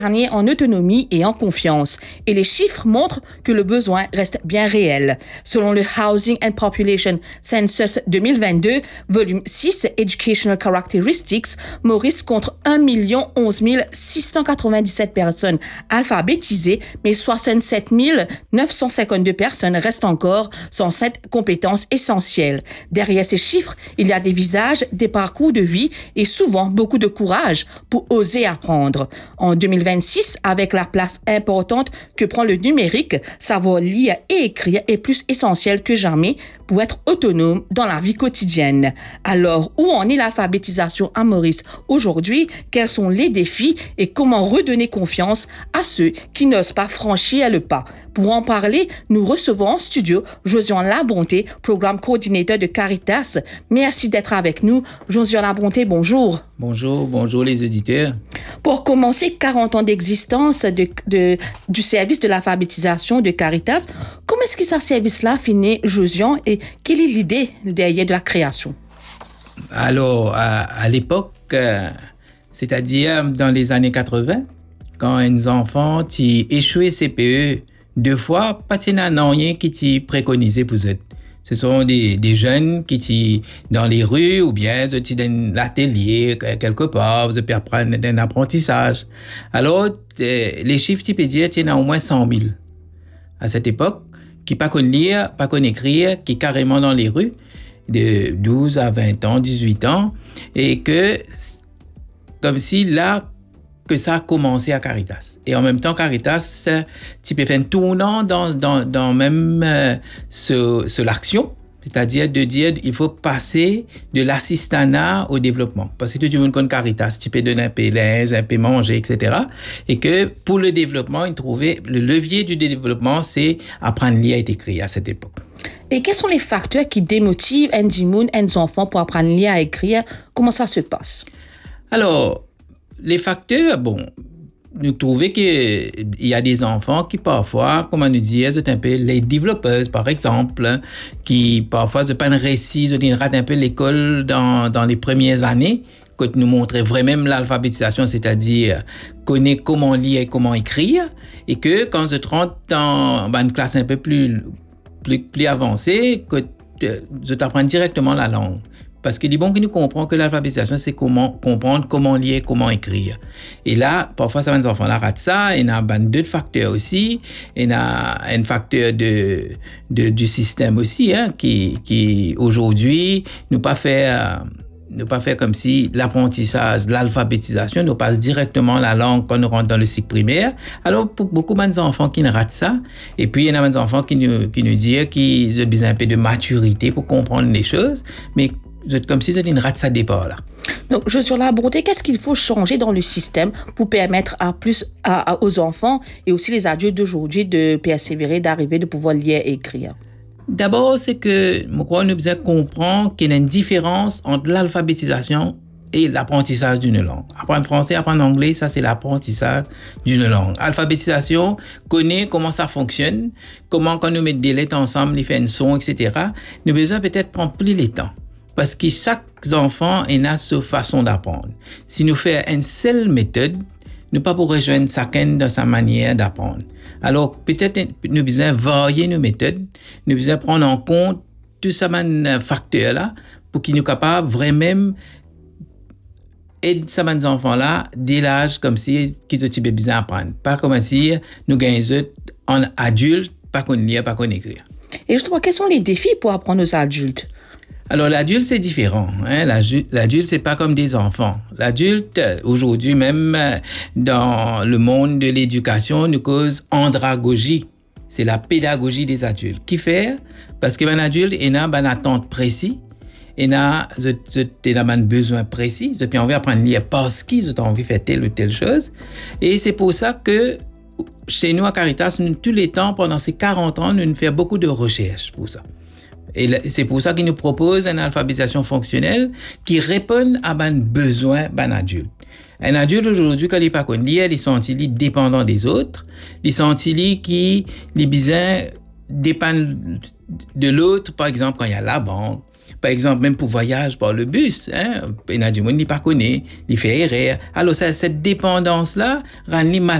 dernier en autonomie et en confiance. Et les chiffres montrent que le besoin reste bien réel. Selon le Housing and Population Census 2022, volume 6, Educational Characteristics, Maurice compte 1 11 697 personnes alphabétisées, mais 67 952 personnes restent encore sans cette compétence essentielle. Derrière ces chiffres, il y a des visages, des parcours de vie et souvent beaucoup de courage pour oser apprendre. En 2026, avec la place importante que prend le numérique, savoir lire et écrire est plus essentiel que jamais pour être autonome dans la vie quotidienne. Alors, où en est l'alphabétisation à Maurice aujourd'hui? Quels sont les défis et comment redonner confiance à ceux qui n'osent pas franchir le pas? Pour en parler, nous recevons en studio Josiane Labonté, programme coordinateur de Caritas. Merci d'être avec nous. Josiane Labonté, bonjour. Bonjour les auditeurs. Pour commencer, 40 ans d'existence du service de l'alphabétisation de Caritas, comment est-ce que ce service-là finit, Josiane, et quelle est l'idée derrière de la création? Alors, à l'époque, c'est-à-dire dans les années 80, quand un enfant qui échoué CPE 2 fois, pas de rien qui t'y préconisé pour eux. Ce sont des jeunes qui sont dans les rues ou bien qui dans l'atelier quelque part, vous peuvent apprendre un apprentissage. Alors, les chiffres, tu peux dire, il y en a au moins 100 000 à cette époque, qui pas connaissent lire, pas connaissent écrire, qui carrément dans les rues, de 12 à 20 ans, 18 ans, et que, comme si là, que ça a commencé à Caritas. Et en même temps, Caritas, tu peux faire un tournant dans même sur l'action, c'est-à-dire de dire il faut passer de l'assistanat au développement. Parce que tout le monde connaît Caritas, tu peux donner un peu linge, un peu manger, etc. Et que pour le développement, il trouvait le levier du développement, c'est apprendre à lire et écrire à cette époque. Et quels sont les facteurs qui démotivent un enfant pour apprendre à lire et écrire? Comment ça se passe? Alors, les facteurs, nous trouvons qu'il y a des enfants qui parfois, comment nous dire, c'est un peu les développeurs, par exemple, qui parfois se prennent récit, ils ratent un peu l'école dans les premières années, quand nous montrait vraiment l'alphabétisation, c'est-à-dire connaître comment lire et comment écrire, et que quand je rentre dans une classe un peu plus avancée, que je t'apprends directement la langue. Parce qu'il est bon que nous comprenions que l'alphabétisation, c'est comprendre comment lire, comment écrire. Et là, parfois, ça va, les enfants là ratent ça. Il y a d'autres facteurs aussi. Il y a un facteur du système aussi, qui aujourd'hui, nous pas faire comme si l'apprentissage, l'alphabétisation nous passe directement la langue quand nous rentrons dans le cycle primaire. Alors, pour beaucoup d'enfants qui ne ratent ça, et puis il y en a des enfants qui nous disent qu'ils ont besoin un peu de maturité pour comprendre les choses, mais comme si c'était une rate ça départ là. Donc, Josiane Labonté, qu'est-ce qu'il faut changer dans le système pour permettre aux enfants et aussi les adultes d'aujourd'hui de persévérer, d'arriver, de pouvoir lire et écrire? D'abord, c'est que, je crois, nous devons comprendre qu'il y a une différence entre l'alphabétisation et l'apprentissage d'une langue. Apprendre français, apprendre anglais, ça c'est l'apprentissage d'une langue. Alphabétisation, connaît comment ça fonctionne, comment quand nous mettons des lettres ensemble, ils font un son, etc. Nous devons peut-être prendre plus le temps. Parce que chaque enfant a sa façon d'apprendre. Si nous faisons une seule méthode, nous ne pouvons pas rejoindre chacun dans sa manière d'apprendre. Alors, peut-être nous devons varier nos méthodes, nous devons prendre en compte tous ces facteurs-là pour qu'ils nous capables vraiment aider ces enfants-là dès l'âge comme si qu'ils ont besoin d'apprendre. Pas comme si nous gagnons en adulte, pas qu'on lire, pas qu'on écrire. Et justement, quels sont les défis pour apprendre aux adultes? Alors, l'adulte, c'est différent. L'adulte, c'est pas comme des enfants. L'adulte, aujourd'hui, même dans le monde de l'éducation, nous cause andragogie. C'est la pédagogie des adultes. Qui fait? Parce qu'un adulte, il a une attente précise. Il a un besoin précis. Puis, on veut apprendre à lire parce qu'ils ont envie de faire telle ou telle chose. Et c'est pour ça que, chez nous, à Caritas, nous, tous les temps, pendant ces 40 ans, nous faisons beaucoup de recherches pour ça. Et c'est pour ça qu'ils nous proposent une alphabétisation fonctionnelle qui répond à un besoin d'un adulte. Un adulte aujourd'hui, quand il n'est pas connu lire, il sent dépendant des autres, il sent qu'il a besoin dépend de l'autre, par exemple, quand il y a la banque, Par exemple, même pour voyage par le bus, hein, il y a du monde qui ne pas connaît, il fait erreur. Alors, cette dépendance-là rend les malades.